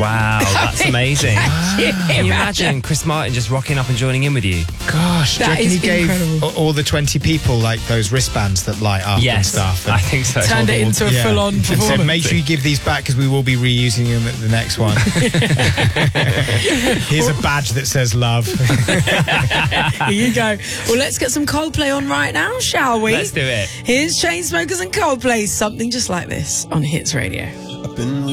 Wow, that's amazing. Can you imagine Chris Martin just rocking up and joining in with you? Gosh, do you That reckon is he gave incredible. all the 20 people like those wristbands that light up and Yes, stuff? I think so. Turned it into a full-on And performance. said, make sure you give these back because we will be reusing them at the next one. Here's a badge that says love. Here you go. Well, let's get some Coldplay on right now, shall we? Let's do it. Here's Chainsmokers and Coldplay, something just like this on Hits Radio.